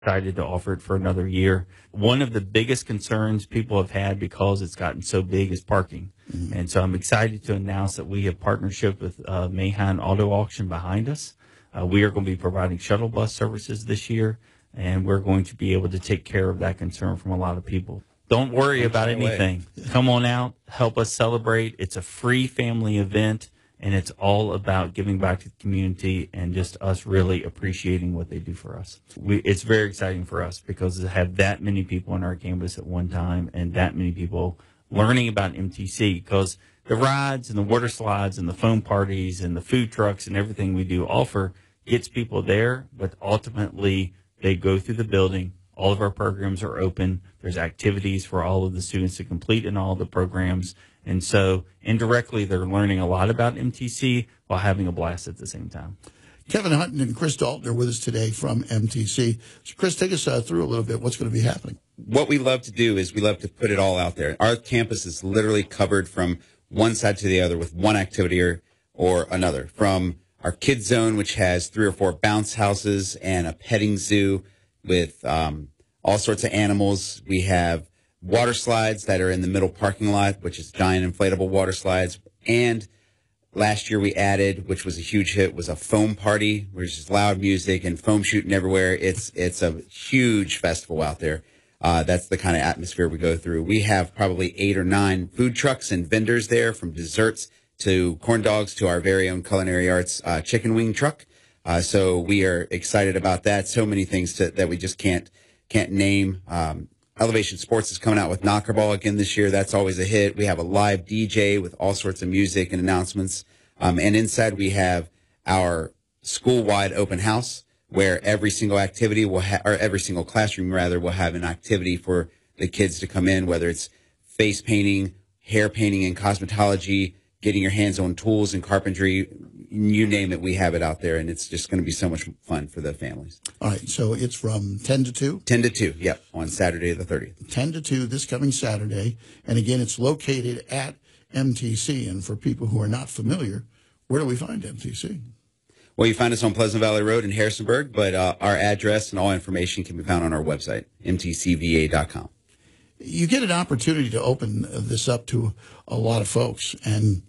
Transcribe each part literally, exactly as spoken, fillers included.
excited to offer it for another year. One of the biggest concerns people have had because it's gotten so big is parking. Mm-hmm. And so I'm excited to announce that we have partnership with uh, Mahan Auto Auction behind us. Uh, we are going to be providing shuttle bus services this year, and we're going to be able to take care of that concern from a lot of people. Don't worry about anything. Come on out, help us celebrate. It's a free family event, and it's all about giving back to the community and just us really appreciating what they do for us. We, it's very exciting for us because to have that many people on our campus at one time and that many people learning about M T C, because the rides and the water slides and the foam parties and the food trucks and everything we do offer gets people there, but ultimately they go through the building. All of our programs are open. There's activities for all of the students to complete in all the programs. And so indirectly, they're learning a lot about M T C while having a blast at the same time. Kevin Hutton and Chris Dalton are with us today from M T C. So, Chris, take us uh, through a little bit what's going to be happening. What we love to do is we love to put it all out there. Our campus is literally covered from one side to the other with one activity or, or another. From our kids zone, which has three or four bounce houses and a petting zoo with um, all sorts of animals. We have water slides that are in the middle parking lot, which is giant inflatable water slides. And last year we added, which was a huge hit, was a foam party, which is loud music and foam shooting everywhere. It's it's a huge festival out there. Uh, that's the kind of atmosphere we go through. We have probably eight or nine food trucks and vendors there, from desserts to corn dogs to our very own Culinary Arts uh, chicken wing truck. Uh, so we are excited about that. So many things to, that we just can't can't name. Um, Elevation Sports is coming out with Knockerball again this year. That's always a hit. We have a live D J with all sorts of music and announcements. Um, and inside we have our school-wide open house, where every single activity will ha- or every single classroom rather will have an activity for the kids to come in, whether it's face painting, hair painting and cosmetology, getting your hands on tools and carpentry, you name it, we have it out there, and it's just going to be so much fun for the families. All right, so it's from ten to two? ten to two, yep, on Saturday the thirtieth. ten to two this coming Saturday, and again, it's located at M T C, and for people who are not familiar, where do we find M T C? Well, you find us on Pleasant Valley Road in Harrisonburg, but uh, our address and all information can be found on our website, M T C V A dot com. You get an opportunity to open this up to a lot of folks, and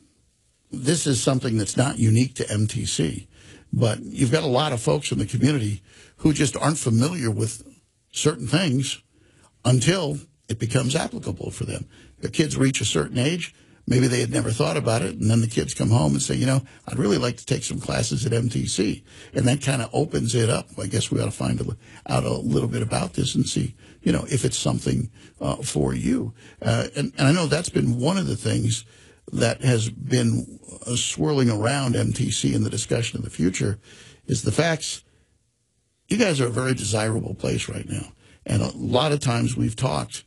this is something that's not unique to M T C, but you've got a lot of folks in the community who just aren't familiar with certain things until it becomes applicable for them. Their kids reach a certain age, maybe they had never thought about it, and then the kids come home and say, you know, I'd really like to take some classes at M T C, and that kind of opens it up. I guess we ought to find out a little bit about this and see, you know, if it's something uh, for you. Uh, and, and I know that's been one of the things that has been uh, swirling around M T C in the discussion of the future is the facts. You guys are a very desirable place right now. And a lot of times we've talked,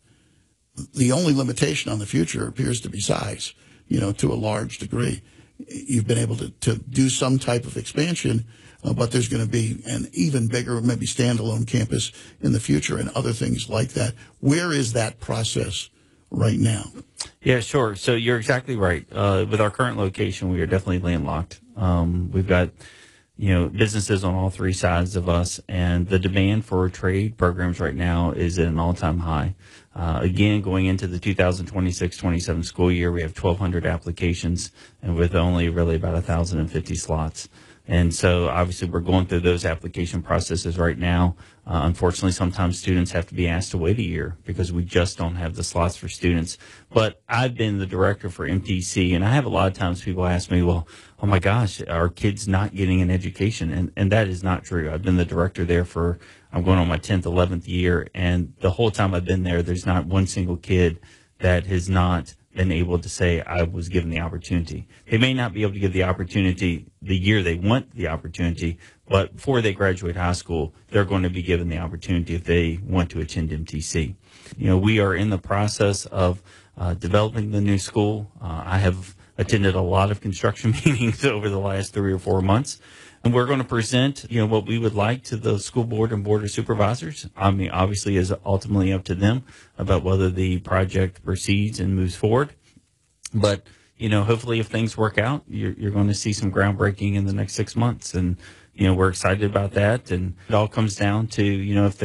the only limitation on the future appears to be size, you know, to a large degree. You've been able to, to do some type of expansion, uh, but there's going to be an even bigger, maybe standalone campus in the future and other things like that. Where is that process right now? Yeah, sure. So you're exactly right. Uh, with our current location, we are definitely landlocked. Um, we've got, you know, businesses on all three sides of us, and the demand for trade programs right now is at an all-time high. Uh, again, going into the two thousand twenty-six twenty-seven school year, we have twelve hundred applications, and with only really about one thousand fifty slots. And so obviously we're going through those application processes right now. Uh, unfortunately, sometimes students have to be asked to wait a year because we just don't have the slots for students. But I've been the director for M T C, and I have a lot of times people ask me, well, oh my gosh, are kids not getting an education? And, and that is not true. I've been the director there for, I'm going on my tenth, eleventh year, and the whole time I've been there, there's not one single kid that has not been able to say I was given the opportunity. They may not be able to give the opportunity the year they want the opportunity, but before they graduate high school, they're going to be given the opportunity if they want to attend M T C. You know, we are in the process of uh, developing the new school. Uh, I have attended a lot of construction meetings over the last three or four months. And we're going to present, you know, what we would like to the school board and board of supervisors. I mean, obviously, is ultimately up to them about whether the project proceeds and moves forward. But, you know, hopefully if things work out, you're, you're going to see some groundbreaking in the next six months. And, you know, we're excited about that. And it all comes down to, you know, if